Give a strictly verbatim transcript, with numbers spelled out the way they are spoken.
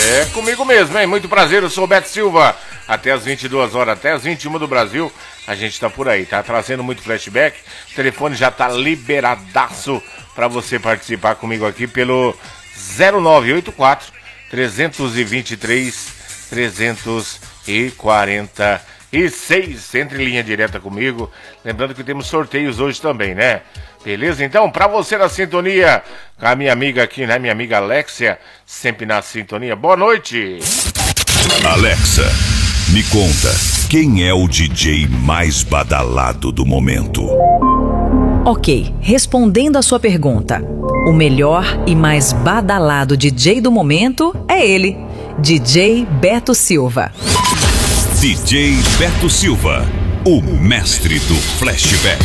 É comigo mesmo, hein? Muito prazer, eu sou o Beto Silva. Até as vinte e duas horas, até as vinte e uma do Brasil, a gente tá por aí, tá trazendo muito flashback. O telefone já tá liberadaço pra você participar comigo aqui pelo zero nove oito quatro, três dois três, três quatro seis. Entre em linha direta comigo. Lembrando que temos sorteios hoje também, né? Beleza? Então, pra você na sintonia, com a minha amiga aqui, né? Minha amiga Alexia, sempre na sintonia. Boa noite! Alexa, me conta, quem é o D J mais badalado do momento? Ok, respondendo a sua pergunta, o melhor e mais badalado D J do momento é ele, D J Beto Silva. D J Beto Silva, o mestre do flashback.